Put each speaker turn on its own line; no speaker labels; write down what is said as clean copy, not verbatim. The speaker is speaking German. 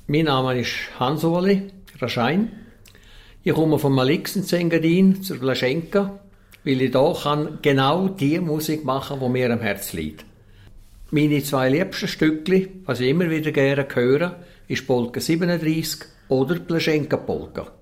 Mein Name ist Hans-Uli Raschein. Ich komme vom Malixen-Engadin zur Blaschenka, weil ich hier genau die Musik machen kann, die mir am Herzen liegt. Meine zwei liebsten Stückchen, was ich immer wieder gerne höre, ist Polka 37 oder Blaschenka-Polka.